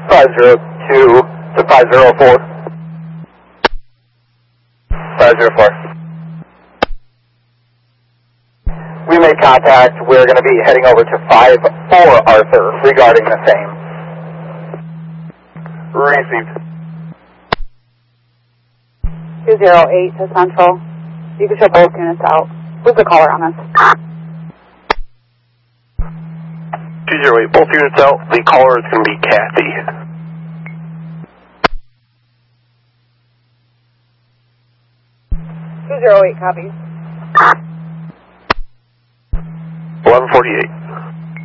502 to 504. 504. We made contact. We're going to be heading over to 54 Arthur regarding the same. Received. 208 to Central. You can show both units out. Who's the caller on this? 208, both units out. The caller is going to be Kathy. 208, copy. 1148.